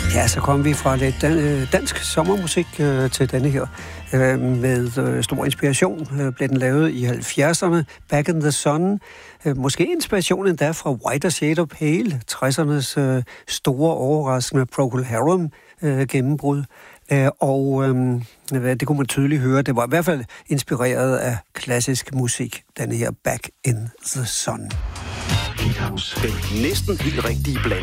Ja, så kom vi fra lidt dansk sommermusik til denne her. Med stor inspiration blev den lavet i 70'erne, Back in the Sun. Måske inspiration endda fra Whiter Shade of Pale, 60'ernes store overraskende Procol Harum gennembrud. Det kunne man tydeligt høre. Det var i hvert fald inspireret af klassisk musik, denne her Back in the Sun. Den næsten helt rigtige blanding